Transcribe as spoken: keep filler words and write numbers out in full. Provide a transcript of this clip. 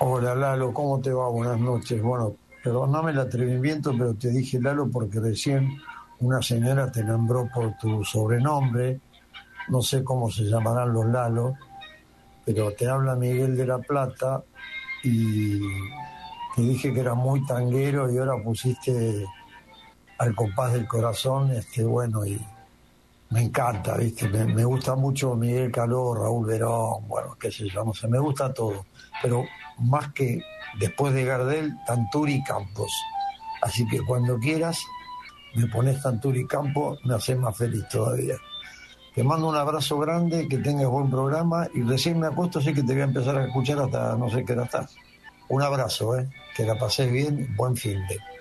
Hola Lalo, ¿cómo te va? Buenas noches. Bueno, perdóname el atrevimiento, pero te dije Lalo porque recién una señora te nombró por tu sobrenombre. No sé cómo se llamarán los Lalos, pero te habla Miguel de la Plata y te dije que era muy tanguero y ahora pusiste Al compás del corazón, este, bueno, y me encanta, ¿viste? Me, me gusta mucho Miguel Caló, Raúl Verón, bueno, qué sé yo, no sé, me gusta todo, pero más que después de Gardel, Tanturi y Campos. Así que cuando quieras, me pones Tanturi y Campos, me haces más feliz todavía. Te mando un abrazo grande, que tengas buen programa y recién me acuesto, sé que te voy a empezar a escuchar hasta no sé qué hora estás. Un abrazo, ¿eh? Que la pases bien, buen fin de.